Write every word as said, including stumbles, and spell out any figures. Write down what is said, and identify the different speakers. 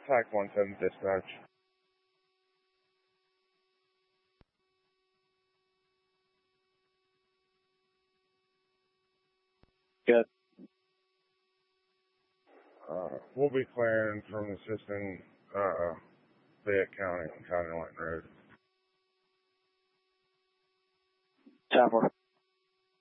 Speaker 1: Tac one seven dispatch.
Speaker 2: Good.
Speaker 1: Uh, we'll be clearing from the system, uh, Fayette County on County Line Road.
Speaker 2: Tower.